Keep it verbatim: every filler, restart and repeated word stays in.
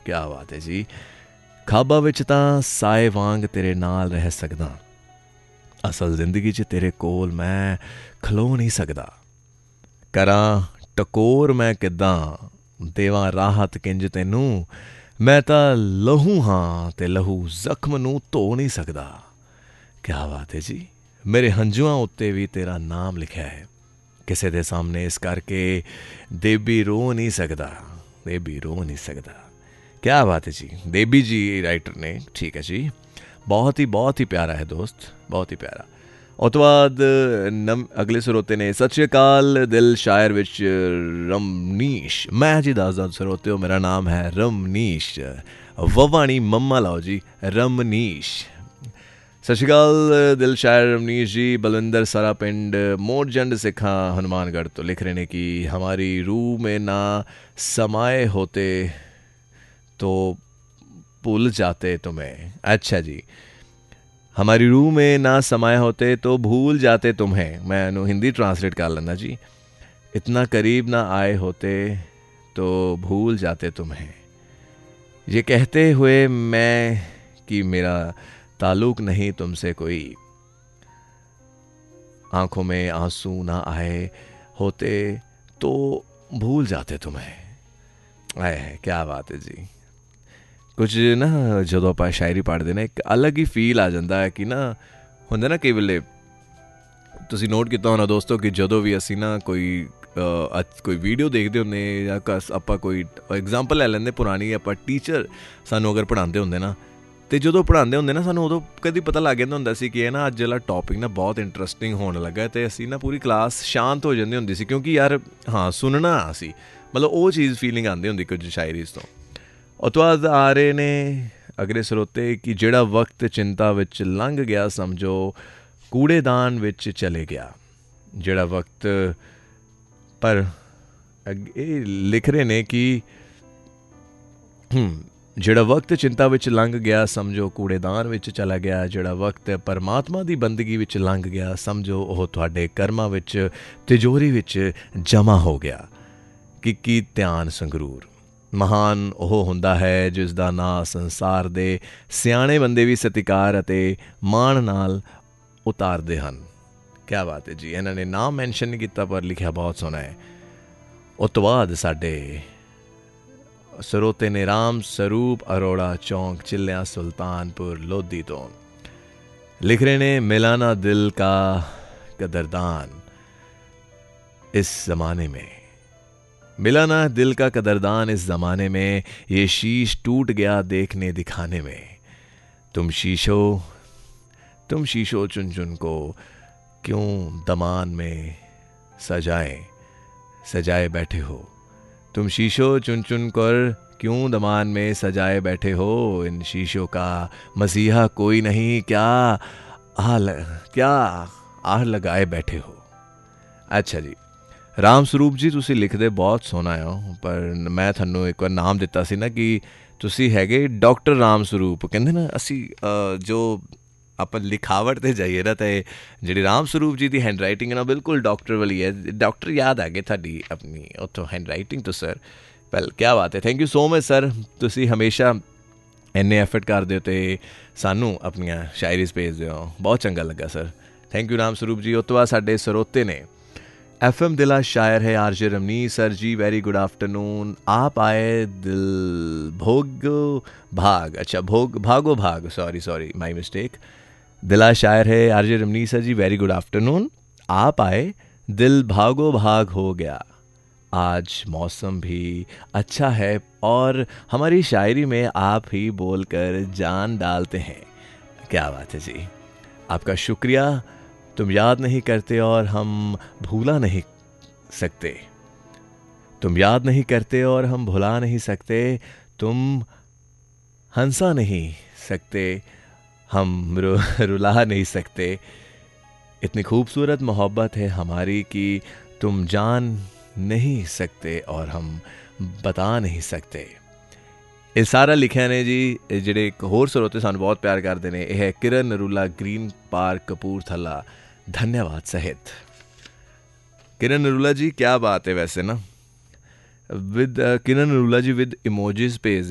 क्या बात है जी। ਖਾਬਾਂ ਵਿੱਚ ਤਾਂ ਸਾਏ ਵਾਂਗ ਤੇਰੇ ਨਾਲ ਰਹਿ ਸਕਦਾ, ਅਸਲ ਜ਼ਿੰਦਗੀ 'ਚ ਤੇਰੇ ਕੋਲ ਮੈਂ ਖਲੋ ਨਹੀਂ ਸਕਦਾ। ਕਰਾਂ ਟਕੋਰ ਮੈਂ ਕਿੱਦਾਂ, ਦੇਵਾਂ ਰਾਹਤ ਕਿੰਜ ਤੈਨੂੰ, ਮੈਂ ਤਾਂ ਲਹੂ ਹਾਂ ਤੇ ਲਹੂ ਜ਼ਖਮ ਨੂੰ ਧੋ ਨਹੀਂ ਸਕਦਾ। ਕਿਆ ਬਾਤ ਹੈ ਜੀ। ਮੇਰੇ ਹੰਝੂਆਂ ਉੱਤੇ ਵੀ ਤੇਰਾ ਨਾਮ ਲਿਖਿਆ ਹੈ, ਕਿਸੇ ਦੇ ਸਾਹਮਣੇ ਇਸ ਕਰਕੇ ਦੇਬੀ ਰੋ ਨਹੀਂ ਸਕਦਾ, ਦੇਬੀ ਰੋ ਨਹੀਂ ਸਕਦਾ। क्या बात है जी। देबी जी राइटर ने, ठीक है जी। बहुत ही बहुत ही प्यारा है दोस्त, बहुत ही प्यारा। और तो बाद नम अगले सरोते ने सत श्री अकाल दिल शायर विच रमनीश, मैं जी दस दस सरोते हो, मेरा नाम है रमनीश, ववाणी मम्मा लाओ जी रमनीश। सत श्री अकाल दिल शायर रमनीश जी। बलविंदर सारा पिंड मोरजंड सिखा हनुमानगढ़ तो लिख रहे हैं कि हमारी रूह में ना समाये होते तो भूल जाते तुम्हें। अच्छा जी, हमारी रूह में ना समाये होते तो भूल जाते तुम्हें। मैं हिंदी ट्रांसलेट कर लेना जी। इतना करीब ना आए होते तो भूल जाते तुम्हें। ये कहते हुए मैं कि मेरा ताल्लुक नहीं तुमसे कोई, आंखों में आंसू ना आए होते तो भूल जाते तुम्हें। आए है, क्या बात है जी। कुछ ना ਜਦੋਂ ਆਪਾਂ ਸ਼ਾਇਰੀ ਪੜ੍ਹਦੇ ਨੇ ਇੱਕ ਅਲੱਗ ਹੀ ਫੀਲ ਆ ਜਾਂਦਾ ਹੈ ਕਿ ਨਾ ਹੁੰਦਾ ਨਾ ਕਈ ਵੇਲੇ ਤੁਸੀਂ ਨੋਟ ਕੀਤਾ ਹੋਣਾ ਦੋਸਤੋ ਕਿ ਜਦੋਂ ਵੀ ਅਸੀਂ ਨਾ ਕੋਈ ਕੋਈ ਵੀਡੀਓ ਦੇਖਦੇ ਹੁੰਦੇ ਜਾਂ ਆਪਾਂ ਕੋਈ ਐਗਜ਼ਾਮਪਲ ਲੈ ਲੈਂਦੇ ਪੁਰਾਣੀ, ਆਪਾਂ ਟੀਚਰ ਸਾਨੂੰ ਅਗਰ ਪੜ੍ਹਾਉਂਦੇ ਹੁੰਦੇ ਨਾ, ਅਤੇ ਜਦੋਂ ਪੜ੍ਹਾਉਂਦੇ ਹੁੰਦੇ ਨਾ ਸਾਨੂੰ ਉਦੋਂ ਕਦੀ ਪਤਾ ਲੱਗ ਜਾਂਦਾ ਹੁੰਦਾ ਸੀ ਕਿ ਇਹ ਨਾ ਅੱਜ ਵਾਲਾ ਟੌਪਿਕ ਨਾ ਬਹੁਤ ਇੰਟਰਸਟਿੰਗ ਹੋਣ ਲੱਗਾ, ਅਤੇ ਅਸੀਂ ਨਾ ਪੂਰੀ ਕਲਾਸ ਸ਼ਾਂਤ ਹੋ ਜਾਂਦੀ ਹੁੰਦੀ ਸੀ ਕਿਉਂਕਿ ਯਾਰ ਹਾਂ ਸੁਣਨਾ ਸੀ, ਮਤਲਬ ਉਹ ਚੀਜ਼ ਫੀਲਿੰਗ ਆਉਂਦੀ ਹੁੰਦੀ ਕੁਝ ਸ਼ਾਇਰੀ ਤੋਂ। ਉਹ ਤੋਂ ਬਾਅਦ ਆ ਰਹੇ ਨੇ ਅਗਲੇ ਸਰੋਤੇ ਕਿ ਜਿਹੜਾ ਵਕਤ ਚਿੰਤਾ ਵਿੱਚ ਲੰਘ ਗਿਆ ਸਮਝੋ ਕੂੜੇਦਾਨ ਵਿੱਚ ਚਲੇ ਗਿਆ। ਜਿਹੜਾ ਵਕਤ ਪਰ ਇਹ ਲਿਖ ਰਹੇ ਨੇ ਕਿ ਜਿਹੜਾ ਵਕਤ ਚਿੰਤਾ ਵਿੱਚ ਲੰਘ ਗਿਆ ਸਮਝੋ ਕੂੜੇਦਾਨ ਵਿੱਚ ਚਲਾ ਗਿਆ। ਜਿਹੜਾ ਵਕਤ ਪਰਮਾਤਮਾ ਦੀ ਬੰਦਗੀ ਵਿੱਚ ਲੰਘ ਗਿਆ ਸਮਝੋ ਉਹ ਤੁਹਾਡੇ ਕਰਮਾਂ ਵਿੱਚ ਤਿਜੋਰੀ ਵਿੱਚ ਜਮ੍ਹਾਂ ਹੋ ਗਿਆ। ਕਿ ਕੀ ਧਿਆਨ ਸੰਗਰੂਰ। ਮਹਾਨ ਉਹ ਹੁੰਦਾ ਹੈ ਜਿਸ ਦਾ ਨਾਂ ਸੰਸਾਰ ਦੇ ਸਿਆਣੇ ਬੰਦੇ ਵੀ ਸਤਿਕਾਰ ਅਤੇ ਮਾਣ ਨਾਲ ਉਤਾਰਦੇ ਹਨ। ਕਿਆ ਬਾਤ ਹੈ ਜੀ। ਇਹਨਾਂ ਨੇ ਨਾਮ ਮੈਂਸ਼ਨ ਨਹੀਂ ਕੀਤਾ ਪਰ ਲਿਖਿਆ ਬਹੁਤ ਸੋਹਣਾ ਹੈ। ਉਸ ਤੋਂ ਬਾਅਦ ਸਾਡੇ ਸਰੋਤੇ ਨੇ ਰਾਮ ਸਰੂਪ ਅਰੋੜਾ ਚੌਂਕ ਚਿੱਲਿਆਂ ਸੁਲਤਾਨਪੁਰ ਲੋਧੀ ਤੋਂ ਲਿਖ ਰਹੇ ਨੇ ਮਿਲਾਨਾ ਦਿਲ ਕਾ ਕਦਰਦਾਨ इस ज़माने में, मिला ना दिल का कदरदान इस ज़माने में, ये शीश टूट गया देखने दिखाने में। तुम शीशो तुम शीशो चुन चुन को क्यों दमान में सजाए सजाए बैठे हो। तुम शीशो चुन चुन कर क्यों दमान में सजाए बैठे हो। इन शीशों का मसीहा कोई नहीं, क्या आह ल, क्या आह लगाए बैठे हो। अच्छा जी, ਰਾਮ ਸਰੂਪ ਜੀ ਤੁਸੀਂ ਲਿਖਦੇ ਬਹੁਤ ਸੋਹਣਾ ਹੋ, ਪਰ ਮੈਂ ਤੁਹਾਨੂੰ ਇੱਕ ਵਾਰ ਨਾਮ ਦਿੱਤਾ ਸੀ ਨਾ ਕਿ ਤੁਸੀਂ ਹੈਗੇ ਡਾਕਟਰ ਰਾਮ ਸਰੂਪ। ਕਹਿੰਦੇ ਨਾ ਅਸੀਂ ਜੋ ਆਪਾਂ ਲਿਖਾਵਟ 'ਤੇ ਜਾਈਏ ਨਾ ਤਾਂ ਜਿਹੜੀ ਰਾਮ ਸਰੂਪ ਜੀ ਦੀ ਹੈਂਡ ਰਾਈਟਿੰਗ ਹੈ ਨਾ ਬਿਲਕੁਲ ਡਾਕਟਰ ਵਾਲੀ ਹੈ। ਡਾਕਟਰ ਯਾਦ ਆ ਗਏ ਤੁਹਾਡੀ ਆਪਣੀ ਉੱਥੋਂ ਹੈਂਡ ਰਾਈਟਿੰਗ ਤੋਂ ਸਰ। ਵੈਲ ਕਿਆ ਬਾਤ ਹੈ, thank you so much sir. ਤੁਸੀਂ ਹਮੇਸ਼ਾ ਇੰਨੇ ਐਫਰਟ ਕਰਦੇ ਹੋ ਅਤੇ ਸਾਨੂੰ ਆਪਣੀਆਂ ਸ਼ਾਇਰੀਜ਼ ਭੇਜਦੇ ਹੋ, ਬਹੁਤ ਚੰਗਾ ਲੱਗਾ sir. Thank you Ram Sarup ਜੀ। ਉਸ ਤੋਂ ਬਾਅਦ ਸਾਡੇ ਸਰੋਤੇ ਨੇ एफ एम दिला शायर है आर जे रमनीश सर जी, वेरी गुड आफ्टरनून। आप आए दिल भोग भाग, अच्छा भोग भागो भाग, सॉरी सॉरी माय मिस्टेक। दिला शायर है आर जे रमनीश सर जी, वेरी गुड आफ्टरनून। आप आए दिल भागो भाग हो गया, आज मौसम भी अच्छा है और हमारी शायरी में आप ही बोलकर जान डालते हैं। क्या बात है जी, आपका शुक्रिया। तुम याद नहीं करते और हम भूला नहीं सकते, तुम याद नहीं करते और हम भुला नहीं सकते, तुम हंसा नहीं सकते, हम रु, रुला नहीं सकते। इतनी खूबसूरत मोहब्बत है हमारी कि तुम जान नहीं सकते और हम बता नहीं सकते। ਇਹ ਸਾਰਾ ਲਿਖਿਆ ਨੇ ਜੀ ਜਿਹੜੇ ਇੱਕ ਹੋਰ ਸਰੋਤੇ ਸਾਨੂੰ ਬਹੁਤ ਪਿਆਰ ਕਰਦੇ ਨੇ, ਇਹ ਹੈ ਕਿਰਨ ਨਰੂਲਾ ਗ੍ਰੀਨ ਪਾਰਕ ਕਪੂਰਥਲਾ। धन्यवाद सहित किरण नरूला जी, क्या बात है। वैसे ना with Kiran Narula ji with emojis page